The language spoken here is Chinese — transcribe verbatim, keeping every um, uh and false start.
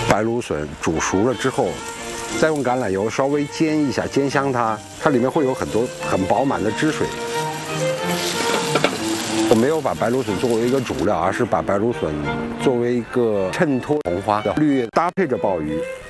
白芦笋煮熟了之后，再用橄榄油稍微煎一下，煎香它，它里面会有很多很饱满的汁水。我没有把白芦笋作为一个主料，而是把白芦笋作为一个衬托红花的绿叶，搭配着鲍鱼。